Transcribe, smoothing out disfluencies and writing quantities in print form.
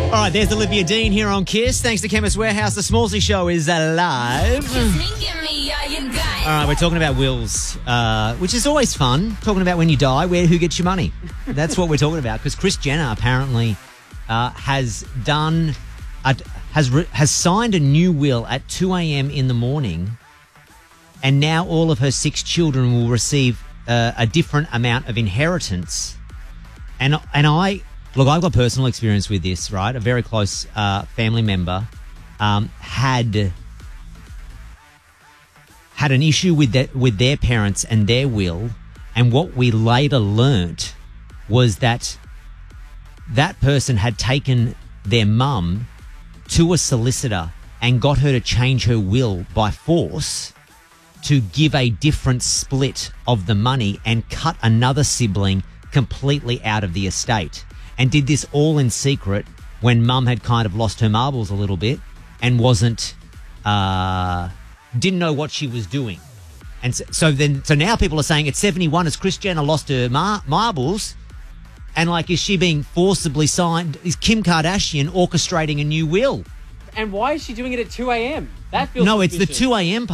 All right, there's Olivia Dean here on KISS. Thanks to Chemist Warehouse, the Smallsy Show is alive. All right, we're talking about wills, which is always fun. Talking about when you die, who gets your money. That's what we're talking about, because Kris Jenner apparently has signed a new will at 2 a.m. in the morning, and now all of her 6 children will receive a different amount of inheritance. And Look, I've got personal experience with this, right? A very close family member had an issue with their parents and their will, and what we later learnt was that person had taken their mum to a solicitor and got her to change her will by force to give a different split of the money and cut another sibling completely out of the estate. And did this all in secret when mum had kind of lost her marbles a little bit and didn't know what she was doing. And so now people are saying at 71, has Kris Jenner lost her marbles? And is she being forcibly signed? Is Kim Kardashian orchestrating a new will? And why is she doing it at 2 a.m.? That feels No, it's the suspicious. 2 a.m.